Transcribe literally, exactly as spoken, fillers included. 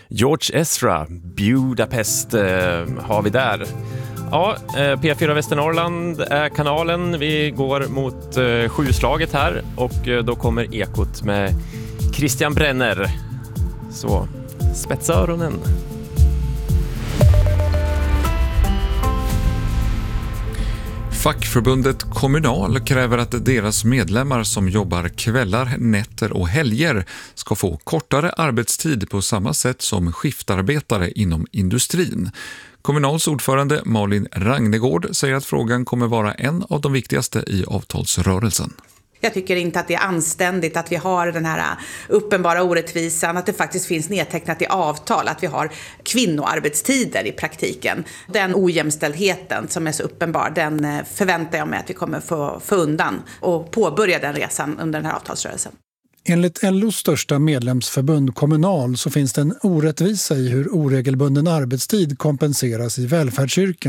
George Ezra, Budapest eh, har vi där. Ja, eh, P fyra Västernorrland är kanalen. Vi går mot eh, sjuslaget här och eh, då kommer Ekot med Christian Brenner. Så spetsa öronen. Fackförbundet Kommunal kräver att deras medlemmar som jobbar kvällar, nätter och helger ska få kortare arbetstid på samma sätt som skiftarbetare inom industrin. Kommunals ordförande Malin Ragnegård säger att frågan kommer vara en av de viktigaste i avtalsrörelsen. Jag tycker inte att det är anständigt att vi har den här uppenbara orättvisan, att det faktiskt finns nedtecknat i avtal att vi har kvinnoarbetstider i praktiken. Den ojämställdheten som är så uppenbar, den förväntar jag mig att vi kommer få, få undan och påbörja den resan under den här avtalsrörelsen. Enligt L O:s största medlemsförbund Kommunal så finns det en orättvisa i hur oregelbunden arbetstid kompenseras i välfärdsyrken.